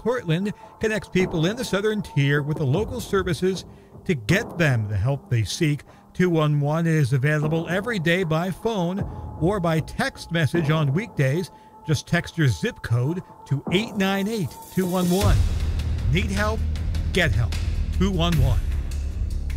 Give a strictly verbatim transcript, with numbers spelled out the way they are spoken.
Cortland connects people in the Southern Tier with the local services to get them the help they seek. two one one is available every day by phone or by text message on weekdays. Just text your zip code to eight nine eight two one one. Need help? Get help. two one one.